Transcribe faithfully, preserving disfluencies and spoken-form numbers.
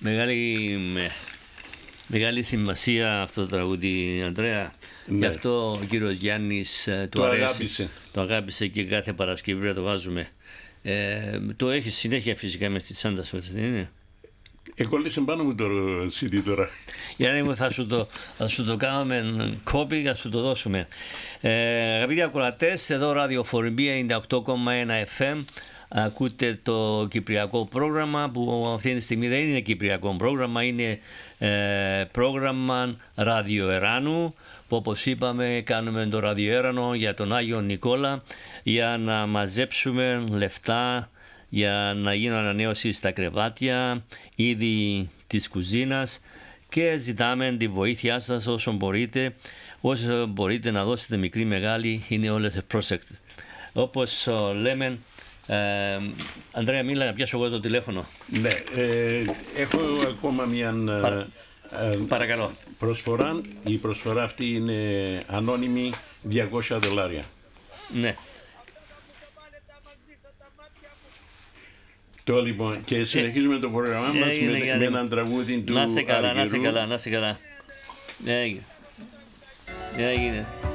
Μεγάλη, με, μεγάλη σημασία αυτό το τραγούδι, Ανδρέα. Ναι. Γι' αυτό ο κύριος Γιάννης το, το αρέσει, αγάπησε. Το αγάπησε και κάθε Παρασκευή το βάζουμε. Ε, το έχει συνέχεια φυσικά μες στη τσάντα σου, έτσι δεν είναι? Εκόλλησε πάνω μου το σι ντι τώρα. Γιάννη μου, θα σου το, θα σου το κάνουμε κόπη, θα σου το δώσουμε. Ε, αγαπητοί ακροατές, εδώ ραδιοφορμία ενενήντα οκτώ κόμμα ένα εφ εμ. Ακούτε το κυπριακό πρόγραμμα που αυτή τη στιγμή δεν είναι κυπριακό πρόγραμμα, είναι ε, πρόγραμμα ραδιοεράνου, που όπως είπαμε κάνουμε το ραδιοέρανο για τον Άγιο Νικόλα για να μαζέψουμε λεφτά, για να γίνουν ανανέωση στα κρεβάτια, είδη της κουζίνας, και ζητάμε τη βοήθειά σας όσο μπορείτε, όσο μπορείτε να δώσετε μικρή μεγάλη, είναι όλες πρόσεκτες. Όπως λέμε, ε, Ανδρέα, μίλα να πιάσω εγώ το τηλέφωνο. Ναι, ε, έχω ακόμα μια Παρα... ε, Παρακαλώ. προσφορά. Η προσφορά αυτή είναι ανώνυμη, διακόσια δολάρια. Ναι. Το λοιπόν, και συνεχίζουμε το πρόγραμμά μας ε, με, είναι, με έναν τραγούδι του Να σε καλά, Αργυρού. να σε καλά, να σε καλά. Έγινε. Έγινε.